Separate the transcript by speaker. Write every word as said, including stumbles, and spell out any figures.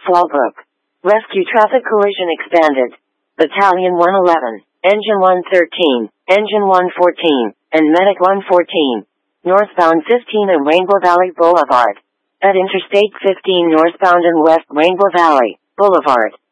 Speaker 1: Fallbrook. Rescue traffic collision expanded. Battalion one eleven, Engine one thirteen, Engine one fourteen, and Medic one fourteen. Northbound fifteen and Rainbow Valley Boulevard. At Interstate fifteen northbound and West Rainbow Valley Boulevard.